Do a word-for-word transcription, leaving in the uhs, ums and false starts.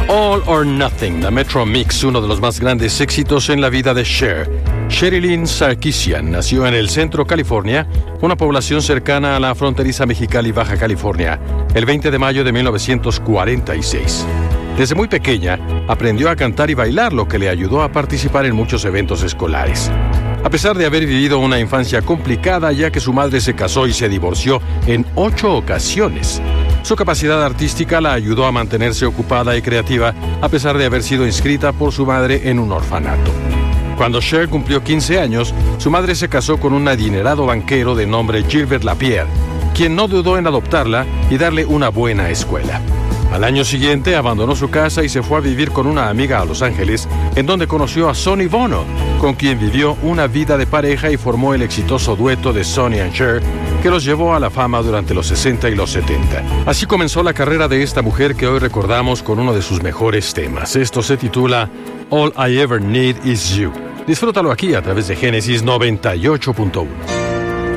All or Nothing, la Metro Mix, uno de los más grandes éxitos en la vida de Cher. Sherilyn Sarkisian nació en el centro California, una población cercana a la fronteriza Mexicali, Baja California, el veinte de mayo de mil novecientos cuarenta y seis. Desde muy pequeña, aprendió a cantar y bailar, lo que le ayudó a participar en muchos eventos escolares. A pesar de haber vivido una infancia complicada, ya que su madre se casó y se divorció en ocho ocasiones, su capacidad artística la ayudó a mantenerse ocupada y creativa, a pesar de haber sido inscrita por su madre en un orfanato. Cuando Cher cumplió quince años, su madre se casó con un adinerado banquero de nombre Gilbert Lapierre, quien no dudó en adoptarla y darle una buena escuela. Al año siguiente abandonó su casa y se fue a vivir con una amiga a Los Ángeles, en donde conoció a Sonny Bono, con quien vivió una vida de pareja y formó el exitoso dueto de Sonny and Cher, que los llevó a la fama durante los sesenta y los setenta. Así comenzó la carrera de esta mujer que hoy recordamos con uno de sus mejores temas. Esto se titula All I Ever Need Is You. Disfrútalo aquí a través de Génesis noventa y ocho punto uno.